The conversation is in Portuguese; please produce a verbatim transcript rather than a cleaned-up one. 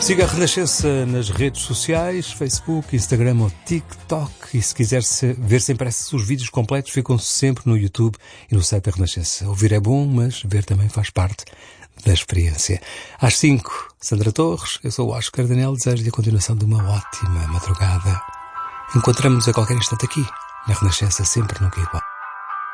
Siga a Renascença nas redes sociais, Facebook, Instagram ou TikTok. E se quiser ver sem pressa os vídeos completos, ficam sempre no YouTube e no site da Renascença. Ouvir é bom, mas ver também faz parte da experiência. Às cinco, Sandra Torres, eu sou o Oscar Daniel, desejo-lhe a continuação de uma ótima madrugada. Encontramos-nos a qualquer instante aqui, na Renascença, sempre nunca igual.